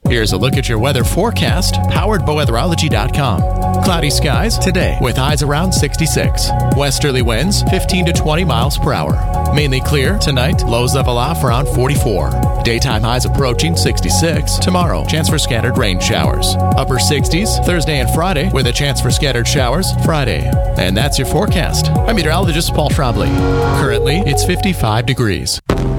Here's a look at your weather forecast, powered by weatherology.com. Cloudy skies today with highs around 66. Westerly winds 15 to 20 miles per hour. Mainly clear tonight, lows level off around 44. Daytime highs approaching 66. Tomorrow, chance for scattered rain showers. Upper 60s Thursday and Friday with a chance for scattered showers Friday. And that's your forecast. I'm meteorologist Paul Trombley. Currently, it's 55 degrees.